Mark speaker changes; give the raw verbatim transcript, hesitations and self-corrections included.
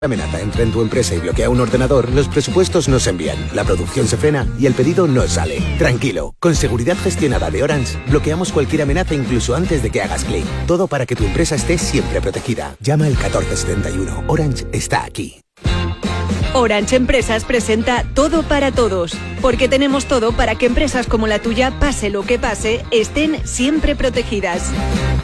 Speaker 1: Amenaza entra en tu empresa y bloquea un ordenador, los presupuestos no se envían, la producción se frena y el pedido no sale. Tranquilo, con seguridad gestionada de Orange, bloqueamos cualquier amenaza incluso antes de que hagas clic. Todo para que tu empresa esté siempre protegida. Llama al catorce setenta y uno. Orange está aquí.
Speaker 2: Orange Empresas presenta Todo para Todos, porque tenemos todo para que empresas como la tuya, pase lo que pase, estén siempre protegidas.